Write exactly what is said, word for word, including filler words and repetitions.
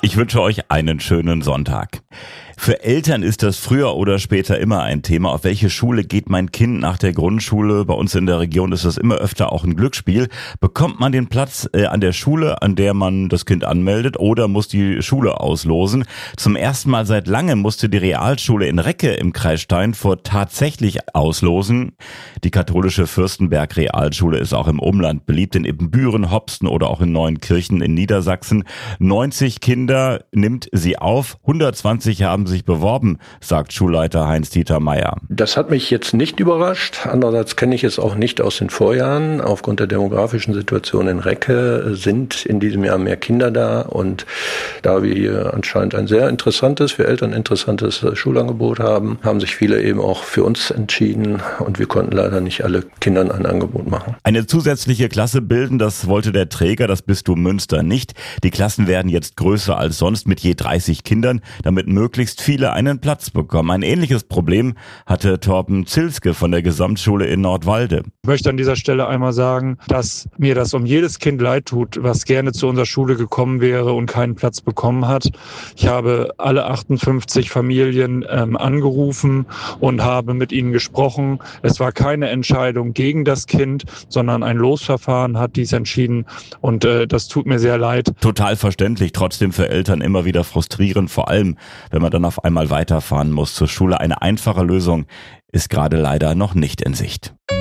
Ich wünsche euch einen schönen Sonntag. Für Eltern ist das früher oder später immer ein Thema. Auf welche Schule geht mein Kind nach der Grundschule? Bei uns in der Region ist das immer öfter auch ein Glücksspiel. Bekommt man den Platz äh, an der Schule, an der man das Kind anmeldet, oder muss die Schule auslosen? Zum ersten Mal seit langem musste die Realschule in Recke im Kreis Steinfurt tatsächlich auslosen. Die katholische Fürstenberg-Realschule ist auch im Umland beliebt, in Ibbenbüren, Hopsten oder auch in Neuenkirchen in Niedersachsen. neunzig Kinder nimmt sie auf, hundertzwanzig haben sich beworben, sagt Schulleiter Heinz-Dieter Meyer. Das hat mich jetzt nicht überrascht. Andererseits kenne ich es auch nicht aus den Vorjahren. Aufgrund der demografischen Situation in Recke sind in diesem Jahr mehr Kinder da. Und da wir hier anscheinend ein sehr interessantes, für Eltern interessantes Schulangebot haben, haben sich viele eben auch für uns entschieden. Und wir konnten leider nicht alle Kindern ein Angebot machen. Eine zusätzliche Klasse bilden, das wollte der Träger, das Bistum Münster, nicht. Die Klassen werden jetzt größer als sonst mit je dreißig Kindern, damit möglichst viele einen Platz bekommen. Ein ähnliches Problem hatte Torben Zilske von der Gesamtschule in Nordwalde. Ich möchte an dieser Stelle einmal sagen, dass mir das um jedes Kind leid tut, was gerne zu unserer Schule gekommen wäre und keinen Platz bekommen hat. Ich habe alle achtundfünfzig Familien ähm, angerufen und habe mit ihnen gesprochen. Es war keine Entscheidung gegen das Kind, sondern ein Losverfahren hat dies entschieden, und äh, das tut mir sehr leid. Total verständlich, trotzdem für Eltern immer wieder frustrierend, vor allem wenn man dann auf einmal weiterfahren muss zur Schule. Eine einfache Lösung ist gerade leider noch nicht in Sicht.